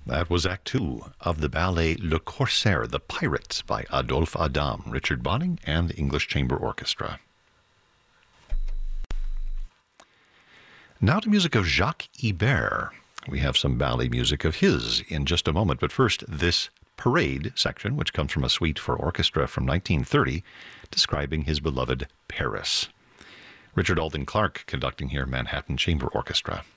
That was Act Two of the ballet Le Corsaire, The Pirates by Adolphe Adam, Richard Bonning, and the English Chamber Orchestra. Now to music of Jacques Ibert. We have some ballet music of his in just a moment, but first, this Parade section, which comes from a suite for orchestra from 1930, describing his beloved Paris. Richard Alden Clark conducting here, Manhattan Chamber Orchestra.